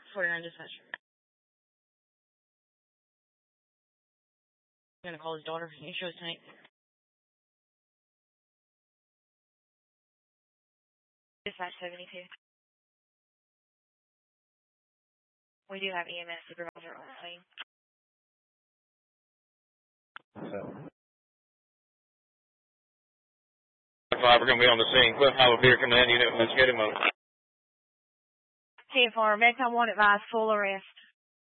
For your dispatch. I'm gonna call his daughter. He shows tonight. Dispatch 72. We do have EMS supervisor on scene. We're going to be on the scene. Cliff Howell here, command unit. Let's get him up. TFR, Medcom 1 advised full arrest.